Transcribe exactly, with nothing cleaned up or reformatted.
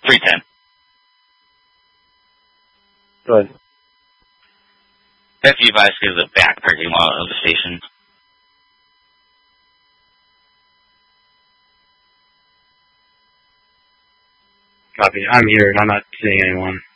three ten. Go ahead. F U advised to the back parking lot of the station. Copy. I'm here and I'm not seeing anyone.